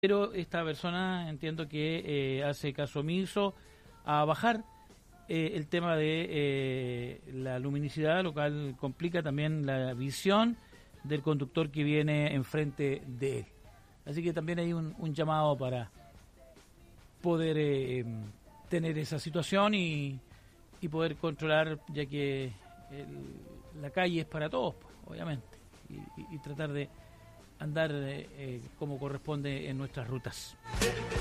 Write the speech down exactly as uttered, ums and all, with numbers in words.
Pero esta persona entiendo que eh, hace caso omiso a bajar eh, el tema de eh, la luminosidad, lo cual complica también la visión del conductor que viene enfrente de él. Así que también hay un, un llamado para poder eh, tener esa situación y, y poder controlar, ya que el, la calle es para todos, pues, obviamente, y, y, y tratar de andar eh, eh, como corresponde en nuestras rutas.